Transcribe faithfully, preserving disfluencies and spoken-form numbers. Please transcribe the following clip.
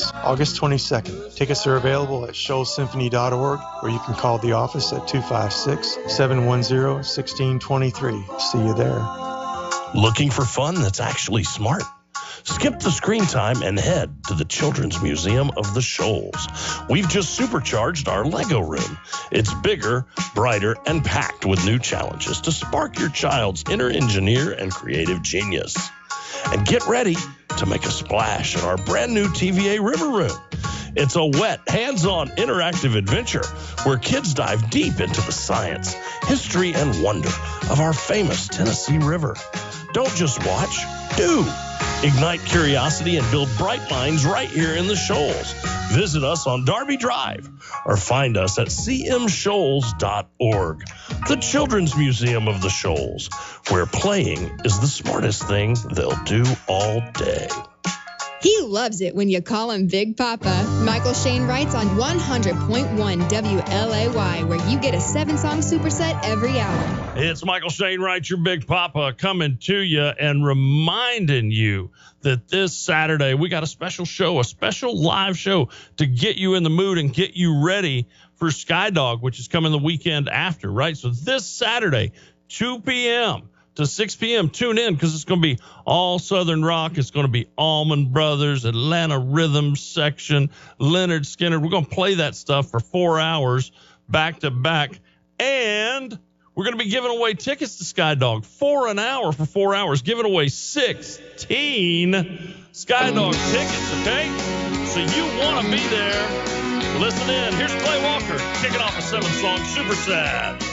Shoals, August twenty-second. Tickets are available at shoals symphony dot org, or you can call the office at two five six, seven one zero, one six two three. See you there. Looking for fun that's actually smart? Skip the screen time and head to the Children's Museum of the Shoals. We've just supercharged our Lego room. It's bigger, brighter, and packed with new challenges to spark your child's inner engineer and creative genius. And get ready to make a splash in our brand new T V A River Room. It's a wet, hands-on, interactive adventure where kids dive deep into the science, history, and wonder of our famous Tennessee River. Don't just watch, do. Ignite curiosity and build bright minds right here in the Shoals. Visit us on Darby Drive or find us at c m shoals dot org. The Children's Museum of the Shoals, where playing is the smartest thing they'll do all day. He loves it when you call him Big Papa. Michael Shane writes on one hundred point one W L A Y, where you get a seven-song superset every hour. It's Michael Shane Wright, your Big Papa, coming to you and reminding you that this Saturday we got a special show, a special live show to get you in the mood and get you ready for Skydog, which is coming the weekend after, right? So this Saturday, two p.m. to six p.m. Tune in because it's going to be all Southern rock. It's going to be Allman Brothers, Atlanta Rhythm Section, Leonard Skinner. We're going to play that stuff for four hours back to back. And we're going to be giving away tickets to Skydog. Four an hour for four hours. Giving away sixteen Skydog tickets, okay? So you want to be there. Listen in. Here's Clay Walker kicking off a seven-song Super Sad.